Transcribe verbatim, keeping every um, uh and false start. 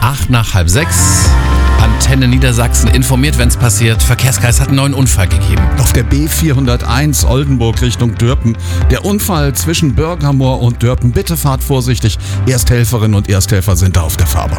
acht nach halb sechs. Antenne Niedersachsen informiert, wenn es passiert. Verkehrskreis hat einen neuen Unfall gegeben. Auf der B vierhunderteins Oldenburg Richtung Dörpen. Der Unfall zwischen Bürgermoor und Dörpen. Bitte fahrt vorsichtig. Ersthelferinnen und Ersthelfer sind da auf der Fahrbahn.